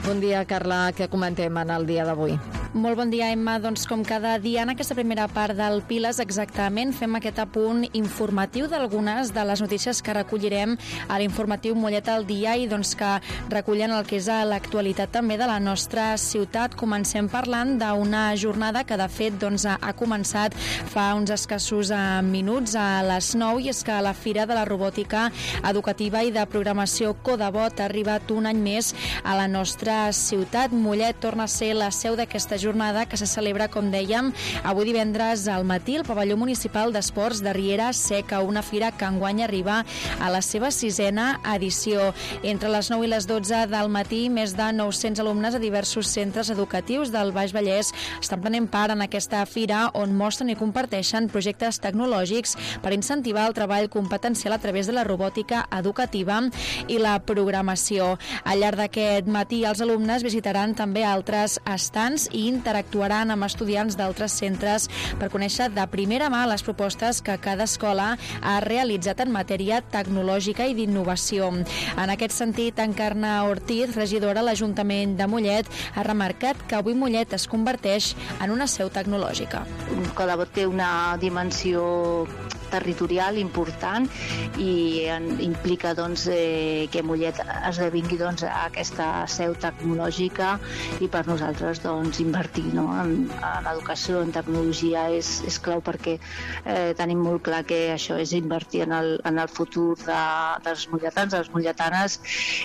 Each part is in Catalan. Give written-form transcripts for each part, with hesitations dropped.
Bon dia, Carla. Què comentem en el dia d'avui? Molt bon dia, Emma. Doncs com cada dia en aquesta primera part del Piles exactament fem aquest apunt informatiu d'algunes de les notícies que recollirem a l'informatiu Mollet al dia i doncs que recullen el que és l'actualitat també de la nostra ciutat. Comencem parlant d'una jornada que de fet doncs, ha començat fa uns escassos minuts a les 9 i és que la Fira de la Robòtica Educativa i de Programació Codebot ha arribat un any més a la nostra ciutat. Mollet torna a ser la seu d'aquesta jornada que se celebra, com dèiem, avui divendres al matí al Pavelló Municipal d'Esports de Riera Seca, una fira que enguany arriba a la seva 6a edició. Entre les 9 i les 12 del matí, més de 900 alumnes de diversos centres educatius del Baix Vallès estan prenent part en aquesta fira on mostren i comparteixen projectes tecnològics per incentivar el treball competencial a través de la robòtica educativa i la programació. Al llarg d'aquest matí, els alumnes visitaran també altres estants i interactuaran amb estudiants d'altres centres per conèixer de primera mà les propostes que cada escola ha realitzat en matèria tecnològica i d'innovació. En aquest sentit, Encarna Ortiz, regidora a l'Ajuntament de Mollet, ha remarcat que avui Mollet es converteix en una seu tecnològica. Codebot té una dimensió territorial important i implica doncs, que Mollet esdevingui doncs, aquesta seu tecnològica i per nosaltres doncs, invertir en educació, en tecnologia és clau perquè tenim molt clar que això és invertir en el futur dels molletans, de les molletanes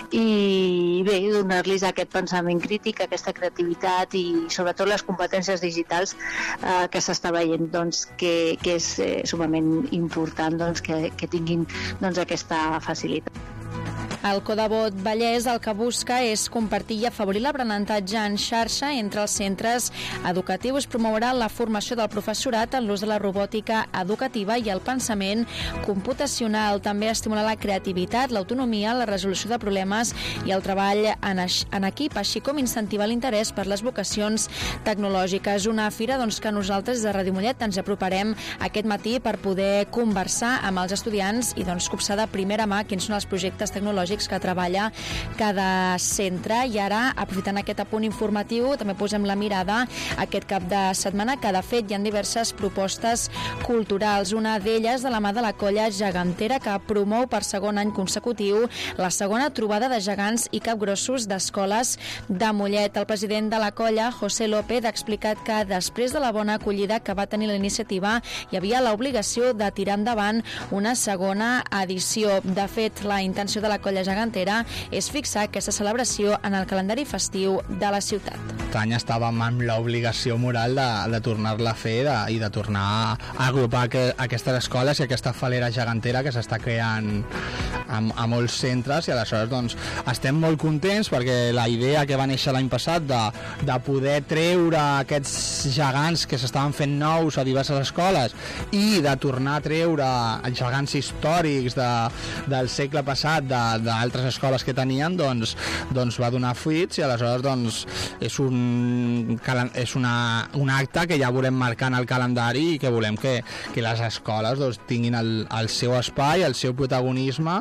i bé, donar-los aquest pensament crític, aquesta creativitat i sobretot les competències digitals que s'està veient doncs, que és sumament important doncs, que tinguin doncs, aquesta facilitat. El Codebot Vallès el que busca és compartir i afavorir l'aprenentatge en xarxa entre els centres educatius, promourà la formació del professorat en l'ús de la robòtica educativa i el pensament computacional, també estimular la creativitat, l'autonomia, la resolució de problemes i el treball en equip, així com incentivar l'interès per les vocacions tecnològiques. Una fira doncs, que nosaltres de Ràdio Mollet ens aproparem aquest matí per poder conversar amb els estudiants i doncs, copsar de primera mà quins són els projectes tecnològics que treballa cada centre. I ara, aprofitant aquest apunt informatiu, també posem la mirada aquest cap de setmana que de fet hi ha diverses propostes culturals. Una d'elles de la mà de la colla gegantera que promou per segon any consecutiu la segona trobada de gegants i capgrossos d'escoles de Mollet. El president de la colla, José López, ha explicat que després de la bona acollida que va tenir la iniciativa hi havia l'obligació de tirar endavant una segona edició. De fet, la intenció de la colla gegantera és fixar aquesta celebració en el calendari festiu de la ciutat. Aquest any estàvem amb l'obligació moral de tornar-la a fer i de tornar a agrupar aquestes escoles i aquesta falera gegantera que s'està creant a molts centres i aleshores doncs, estem molt contents perquè la idea que va néixer l'any passat de poder treure aquests gegants que s'estaven fent nous a diverses escoles i de tornar a treure els gegants històrics del segle passat d'altres escoles que tenien doncs va donar fruits i aleshores doncs, és un acte que ja volem marcar en el calendari i que volem que les escoles doncs, tinguin el seu espai, el seu protagonisme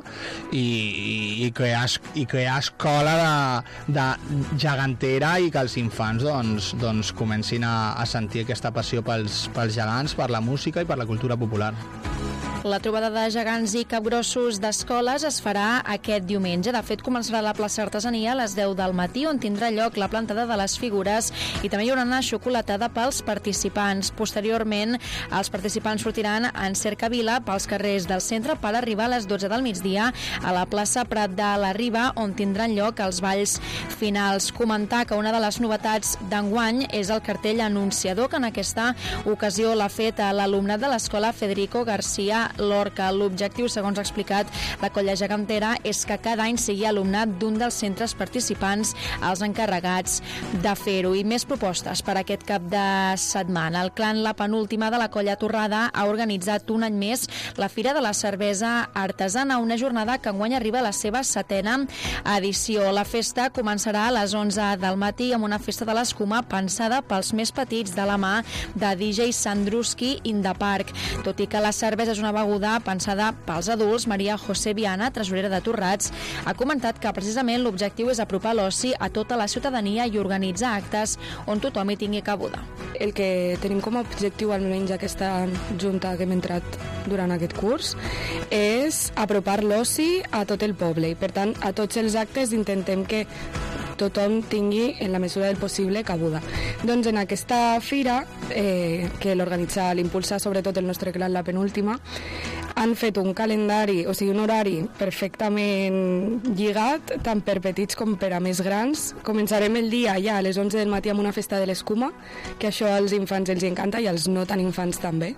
i crear escola de gegantera i que els infants doncs, comencin a sentir aquesta passió pels gegants, per la música i per la cultura popular. La trobada de gegants i capgrossos d'escoles es farà aquest diumenge. De fet, començarà a la plaça Artesania a les 10 del matí, on tindrà lloc la plantada de les figures i també hi haurà una xocolatada pels participants. Posteriorment, els participants sortiran en cercavila pels carrers del centre per arribar a les 12 del migdia a la plaça Prat de la Riba, on tindran lloc els balls finals. Comentar que una de les novetats d'enguany és el cartell anunciador, que en aquesta ocasió l'ha fet l'alumnat de l'escola Federico García Lorca. L'objectiu, segons ha explicat la colla gegantera, és que cada any sigui alumnat d'un dels centres participants els encarregats de fer-ho. I més propostes per aquest cap de setmana. El clan La Penúltima de la colla Torrada ha organitzat un any més la Fira de la Cervesa Artesana, una jornada que enguany arriba a la seva 7a edició. La festa començarà a les 11 del matí amb una festa de l'escuma pensada pels més petits de la mà de DJ Sandruski in the Park. Tot i que la cervesa és una beguda pensada pels adults, Maria José Viana, tresorera de Torrats, ha comentat que precisament l'objectiu és apropar l'oci a tota la ciutadania i organitzar actes on tothom hi tingui cabuda. El que tenim com a objectiu, almenys aquesta junta que hem entrat durant aquest curs, és apropar l'oci a tot el poble. I per tant, a tots els actes intentem que tothom tingui, en la mesura del possible, cabuda. Doncs en aquesta fira, que l'organitza, l'impulsa sobretot el nostre clan, la penúltima, han fet un calendari, o sigui, un horari perfectament lligat, tant per petits com per a més grans. Començarem el dia ja a les 11 del matí amb una festa de l'escuma, que això als infants els encanta i als no tan infants també.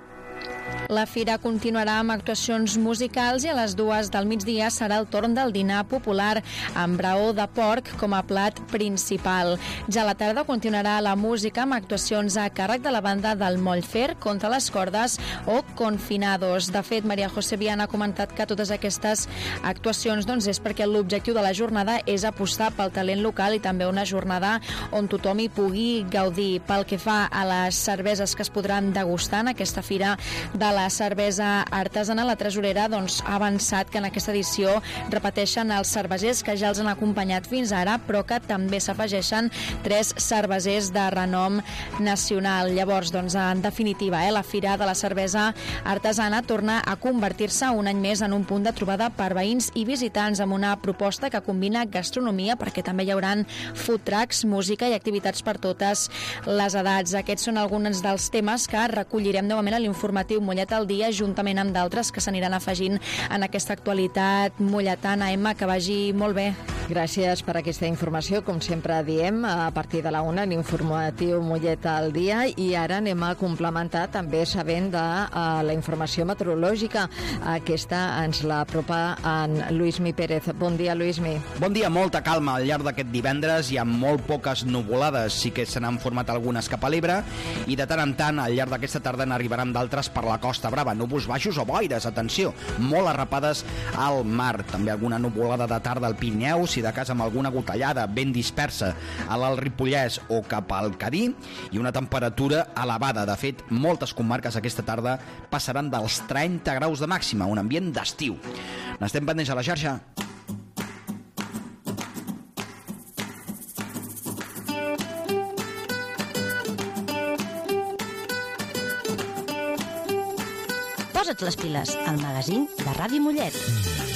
La fira continuarà amb actuacions musicals i a les 2 del migdia serà el torn del dinar popular amb braó de porc com a plat principal. Ja a la tarda continuarà la música amb actuacions a càrrec de la banda del Mollfer, Contra les cordes o Confinados. De fet, Maria José Viana ha comentat que totes aquestes actuacions és perquè l'objectiu de la jornada és apostar pel talent local i també una jornada on tothom hi pugui gaudir. Pel que fa a les cerveses que es podran degustar en aquesta fira de la cervesa artesana, la tresorera ha avançat que en aquesta edició repeteixen els cervesers que ja els han acompanyat fins ara, però que també s'afegeixen 3 cervesers de renom nacional. Llavors, en definitiva, la Fira de la Cervesa Artesana torna a convertir-se un any més en un punt de trobada per veïns i visitants amb una proposta que combina gastronomia, perquè també hi haurà food trucks, música i activitats per totes les edats. Aquests són alguns dels temes que recollirem novament a l'informatiu Mollet al dia, juntament amb d'altres que s'aniran afegint en aquesta actualitat molletana. Emma, que vagi molt bé. Gràcies per aquesta informació. Com sempre diem, a partir de la 1, l'informatiu Mollet al dia, i ara anem a complementar també sabent de la informació meteorològica. Aquesta ens la apropa en Lluïsmi Pérez. Bon dia, Lluïsmi. Bon dia, molta calma al llarg d'aquest divendres. Hi ha molt poques nuvolades, sí que se n'han format algunes cap a l'Ebre, i de tant en tant al llarg d'aquesta tarda n'arribaran d'altres per la Costa Brava. Núvols baixos o boires, atenció, molt arrapades al mar. També alguna nuvolada de tarda al Pirineu, si de cas amb alguna gotellada ben dispersa a l'Alt Ripollès o cap al Cadí, i una temperatura elevada. De fet, moltes comarques aquesta tarda passaran dels 30 graus de màxima, un ambient d'estiu. N'estem pendents a la xarxa. Posa't les piles, al magazín de Ràdio Mollet.